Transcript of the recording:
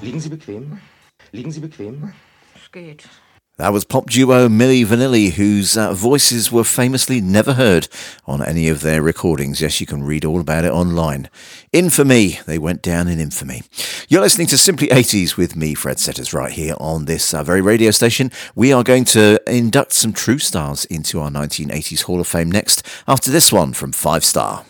Liegen Sie bequem? Liegen Sie bequem? Es geht. That was pop duo Milli Vanilli, whose voices were famously never heard on any of their recordings. Yes, you can read all about it online. Infamy, they went down in infamy. You're listening to Simply 80s with me, Fred Setters, right here on this very radio station. We are going to induct some true stars into our 1980s Hall of Fame next, after this one from 5 Star.